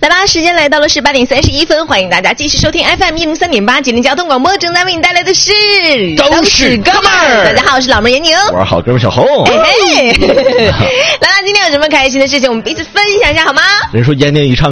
来吧，时间来到了18点31分，欢迎大家继续收听 FM 103.8吉林交通广播，正在为你带来的是都是哥们儿。 大家好，我是老妹儿闫宁， 我是好哥们小红。 来啦，今天有什么开心的事情，我们彼此分享一下好吗？ 人说闫宁一唱